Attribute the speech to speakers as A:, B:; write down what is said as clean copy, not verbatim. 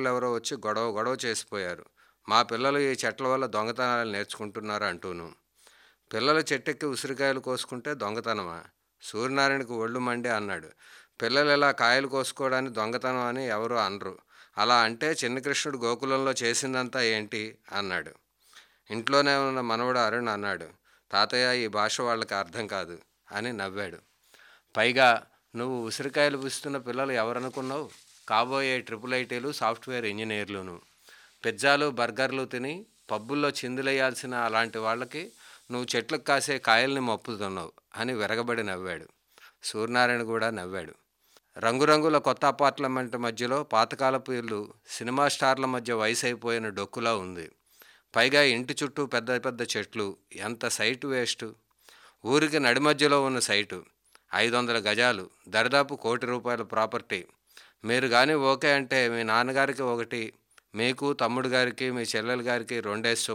A: ఎవరో వచ్చి గొడవ గొడవ చేసిపోయారు. మా పిల్లలు ఈ చెట్ల వల్ల దొంగతనాలు నేర్చుకుంటున్నారు అంటూను. పిల్లలు చెట్టెక్కి ఉసిరికాయలు కోసుకుంటే దొంగతనమా? సూర్యనారాయణకు ఒళ్ళు మండి అన్నాడు. పిల్లలు ఇలా కాయలు కోసుకోవడాన్ని దొంగతనం అని ఎవరు అనరు. అలా అంటే చిన్న కృష్ణుడు గోకులంలో చేసిందంతా ఏంటి అన్నాడు. ఇంట్లోనే ఉన్న మనవడు అరుణ్ అన్నాడు. తాతయ్య, ఈ భాష వాళ్ళకి అర్థం కాదు అని నవ్వాడు. పైగా నువ్వు ఉసిరికాయలు పుస్తున్న పిల్లలు ఎవరనుకున్నావు? కాబోయే ట్రిపుల్ ఐటీలు, సాఫ్ట్వేర్ ఇంజనీర్లును. పిజ్జాలు బర్గర్లు తిని పబ్బుల్లో చిందులేయాల్సిన అలాంటి వాళ్ళకి నువ్వు చెట్లకు కాసే కాయల్ని మప్పుతున్నావు అని విరగబడి నవ్వాడు. సూర్యనారాయణ కూడా నవ్వాడు. రంగురంగుల కొత్త అపార్ట్మెంట్ మధ్యలో పాతకాలపు ఇల్లు సినిమా స్టార్ల మధ్య వయసు అయిపోయిన డొక్కులా ఉంది. పైగా ఇంటి చుట్టూ పెద్ద పెద్ద చెట్లు. ఎంత సైటు వేస్టు. ఊరికి నడి మధ్యలో ఉన్న సైటు 500 గజాలు, దరిదాపు ₹1,00,00,000 ప్రాపర్టీ. మీరు కానీ ఓకే అంటే మీ నాన్నగారికి ఒకటి, మీకు, తమ్ముడు గారికి, మీ చెల్లెలు గారికి 2 చొప్పున